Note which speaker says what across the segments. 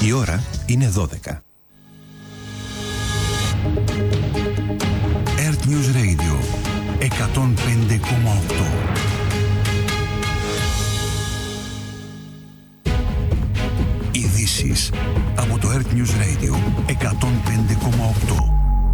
Speaker 1: Η ώρα είναι 12. Earth News Radio 105,8. Ειδήσεις από το Earth News Radio 105,8.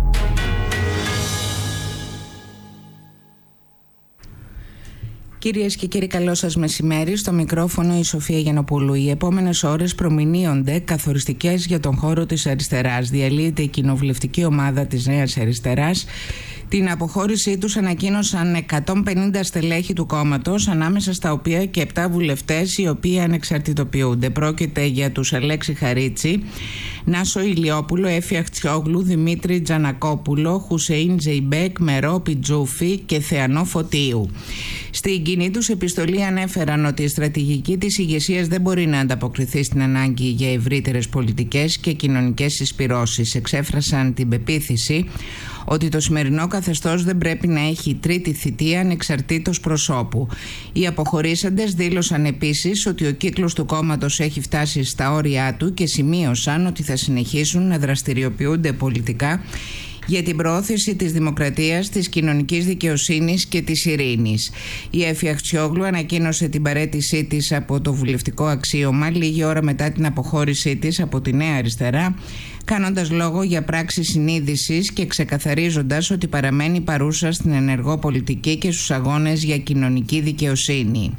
Speaker 2: Κυρίες και κύριοι, καλό σας μεσημέρι. Στο μικρόφωνο η Σοφία Γιαννοπούλου. Οι επόμενες ώρες προμηνύονται καθοριστικές για τον χώρο της αριστεράς. Διαλύεται η κοινοβουλευτική ομάδα της Νέας Αριστεράς. Την αποχώρησή τους ανακοίνωσαν 150 στελέχη του κόμματος, ανάμεσα στα οποία και 7 βουλευτές οι οποίοι ανεξαρτητοποιούνται. Πρόκειται για τους Αλέξη Χαρίτσι, Νάσο Ηλιόπουλο, Έφη Αχτσιόγλου, Δημήτρη Τζανακόπουλο, Χουσεΐν Ζεϊμπέκ, Μερόπη Τζούφη και Θεανό Φωτίου. Στην κοινή τους επιστολή ανέφεραν ότι η στρατηγική της ηγεσίας δεν μπορεί να ανταποκριθεί στην ανάγκη για ευρύτερες πολιτικές και κοινωνικές συσπυρώσεις. Εξέφρασαν την πεποίθηση ότι το σημερινό καθεστώς δεν πρέπει να έχει τρίτη θητεία ανεξαρτήτως προσώπου. Οι αποχωρήσαντες δήλωσαν επίσης ότι ο κύκλος του κόμματος έχει φτάσει στα όρια του και σημείωσαν ότι θα συνεχίσουν να δραστηριοποιούνται πολιτικά για την προώθηση της δημοκρατίας, της κοινωνικής δικαιοσύνης και της ειρήνης. Η Έφη Αχτσιόγλου ανακοίνωσε την παραίτησή της από το βουλευτικό αξίωμα λίγη ώρα μετά την αποχώρησή της από τη Νέα Αριστερά, κάνοντας λόγο για πράξη συνείδησης και ξεκαθαρίζοντας ότι παραμένει παρούσα στην ενεργό πολιτική και στους αγώνες για κοινωνική δικαιοσύνη.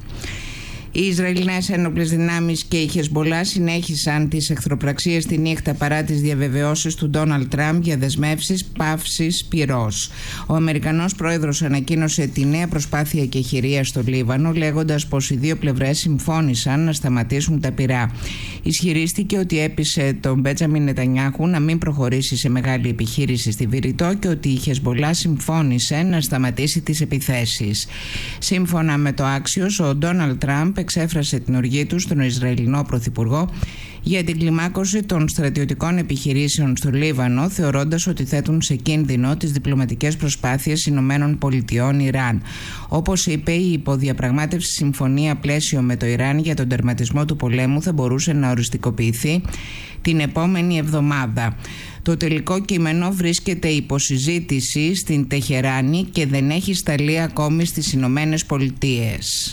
Speaker 2: Οι Ισραηλινές ένοπλες δυνάμεις και η Χεσμπολά συνέχισαν τις εχθροπραξίες τη νύχτα παρά τις διαβεβαιώσεις του Ντόναλντ Τραμπ για δεσμεύσεις παύσης πυρός. Ο Αμερικανός πρόεδρος ανακοίνωσε τη νέα προσπάθεια εκεχηρίας στο Λίβανο, λέγοντας πως οι δύο πλευρές συμφώνησαν να σταματήσουν τα πυρά. Ισχυρίστηκε ότι έπεισε τον Μπέτζαμιν Νετανιάχου να μην προχωρήσει σε μεγάλη επιχείρηση στη Βηρητό και ότι η Χεσμπολά συμφώνησε να σταματήσει τις επιθέσεις. Σύμφωνα με το Axios, ο Ντόναλντ Τραμπ εξέφρασε την οργή του στον Ισραηλινό Πρωθυπουργό για την κλιμάκωση των στρατιωτικών επιχειρήσεων στο Λίβανο, θεωρώντας ότι θέτουν σε κίνδυνο τις διπλωματικές προσπάθειες Ηνωμένων Πολιτειών Ιράν. Όπως είπε, η υποδιαπραγμάτευση συμφωνία πλαίσιο με το Ιράν για τον τερματισμό του πολέμου θα μπορούσε να οριστικοποιηθεί την επόμενη εβδομάδα. Το τελικό κείμενο βρίσκεται υποσυζήτηση στην Τεχεράνη και δεν έχει σταλεί ακόμη στις Ηνωμένες Πολιτείες.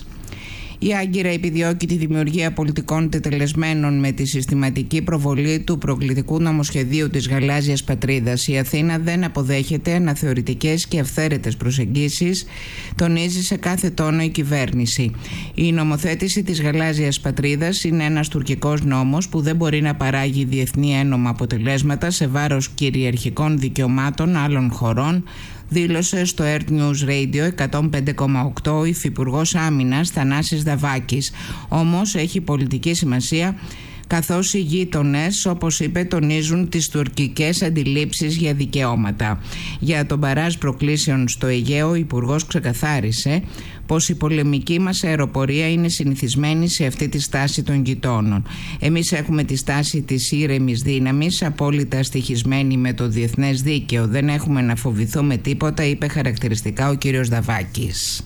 Speaker 2: Η Άγκυρα επιδιώκει τη δημιουργία πολιτικών τετελεσμένων με τη συστηματική προβολή του προκλητικού νομοσχεδίου της γαλάζιας πατρίδας. Η Αθήνα δεν αποδέχεται αναθεωρητικές και αυθαίρετες προσεγγίσεις, τονίζει σε κάθε τόνο η κυβέρνηση. Η νομοθέτηση της γαλάζιας πατρίδας είναι ένας τουρκικός νόμος που δεν μπορεί να παράγει διεθνή ένομα αποτελέσματα σε βάρος κυριαρχικών δικαιωμάτων άλλων χωρών, δήλωσε στο Earth News Radio 105,8 ο Υφυπουργός Άμυνας Θανάσης Δαβάκης. Όμως έχει πολιτική σημασία, καθώς οι γείτονες, όπως είπε, τονίζουν τις τουρκικές αντιλήψεις για δικαιώματα. Για τον μπαράζ προκλήσεων στο Αιγαίο, ο Υπουργός ξεκαθάρισε πως η πολεμική μας αεροπορία είναι συνηθισμένη σε αυτή τη στάση των γειτόνων. Εμείς έχουμε τη στάση της ήρεμης δύναμης, απόλυτα στοιχισμένη με το διεθνές δίκαιο. Δεν έχουμε να φοβηθούμε τίποτα, είπε χαρακτηριστικά ο κύριος Δαβάκης.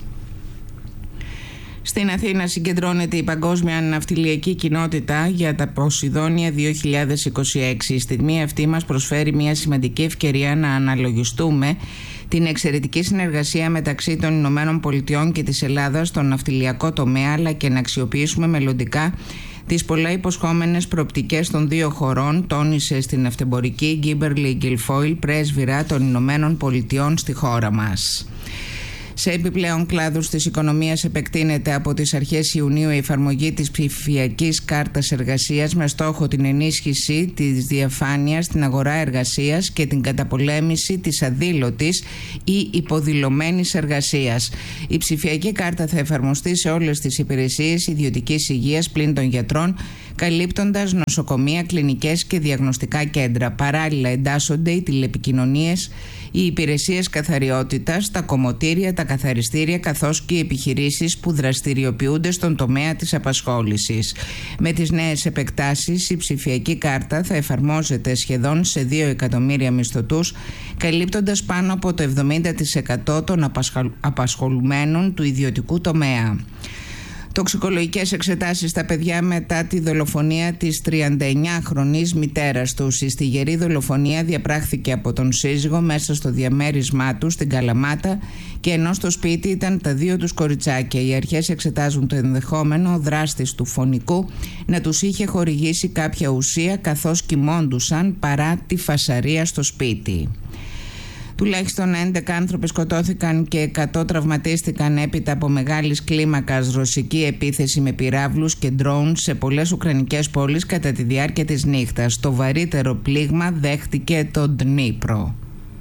Speaker 2: Στην Αθήνα συγκεντρώνεται η Παγκόσμια Ναυτιλιακή Κοινότητα για τα Ποσειδόνια 2026. Η στιγμή αυτή μας προσφέρει μια σημαντική ευκαιρία να αναλογιστούμε την εξαιρετική συνεργασία μεταξύ των Ηνωμένων Πολιτειών και της Ελλάδας στον ναυτιλιακό τομέα, αλλά και να αξιοποιήσουμε μελλοντικά τις πολλά υποσχόμενες προοπτικές των δύο χωρών, τόνισε στην ναυτεμπορική Γκίμπερλι Γκιλφόιλ, πρέσβυρα των Ηνωμένων Πολιτειών στη χώρα μας. Σε επιπλέον κλάδους της οικονομίας επεκτείνεται από τις αρχές Ιουνίου η εφαρμογή της ψηφιακής κάρτας εργασίας με στόχο την ενίσχυση της διαφάνειας στην αγορά εργασίας και την καταπολέμηση της αδήλωτης ή υποδηλωμένης εργασίας. Η ψηφιακή κάρτα θα εφαρμοστεί σε όλες τις υπηρεσίες ιδιωτικής υγείας πλην των γιατρών, καλύπτοντας νοσοκομεία, κλινικές και διαγνωστικά κέντρα. Παράλληλα εντάσσονται οι τηλεπικοινωνίες, οι υπηρεσίες καθαριότητας, τα κομμωτήρια, τα καθαριστήρια καθώς και οι επιχειρήσεις που δραστηριοποιούνται στον τομέα της απασχόλησης. Με τις νέες επεκτάσεις, η ψηφιακή κάρτα θα εφαρμόζεται σχεδόν σε 2 εκατομμύρια μισθωτούς, καλύπτοντας πάνω από το 70% των απασχολουμένων του ιδιωτικού τομέα. Τοξικολογικές εξετάσεις στα παιδιά μετά τη δολοφονία της 39χρονης μητέρας τους. Η στιγερή δολοφονία διαπράχθηκε από τον σύζυγο μέσα στο διαμέρισμά του στην Καλαμάτα και ενώ στο σπίτι ήταν τα δύο τους κοριτσάκια. Οι αρχές εξετάζουν το ενδεχόμενο ο δράστης του φονικού να τους είχε χορηγήσει κάποια ουσία καθώς κοιμώντουσαν παρά τη φασαρία στο σπίτι. Τουλάχιστον 11 άνθρωποι σκοτώθηκαν και 100 τραυματίστηκαν έπειτα από μεγάλης κλίμακας ρωσική επίθεση με πυράβλους και ντρόουν σε πολλές ουκρανικές πόλεις κατά τη διάρκεια της νύχτας. Το βαρύτερο πλήγμα δέχτηκε τον Ντνίπρο.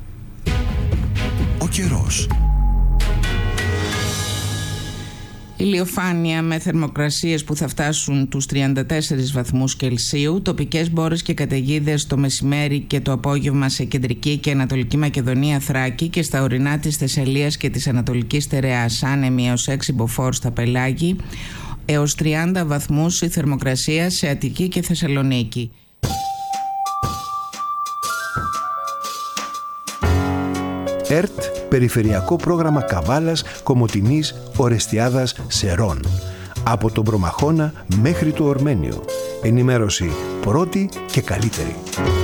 Speaker 1: Ο καιρός.
Speaker 2: Ηλιοφάνεια με θερμοκρασίες που θα φτάσουν τους 34 βαθμούς Κελσίου, τοπικές μπόρες και καταιγίδες το μεσημέρι και το απόγευμα σε κεντρική και ανατολική Μακεδονία, Θράκη και στα ορεινά της Θεσσαλίας και της Ανατολικής Στερεάς, άνεμοι έως 6 μποφόρ στα Πελάγη, έως 30 βαθμούς η θερμοκρασία σε Αττική και Θεσσαλονίκη.
Speaker 3: ΕΡΤ, Περιφερειακό Πρόγραμμα Καβάλας, Κομοτηνής, Ορεστιάδας, Σερών. Από τον Προμαχώνα μέχρι το Ορμένιο. Ενημέρωση πρώτη και καλύτερη.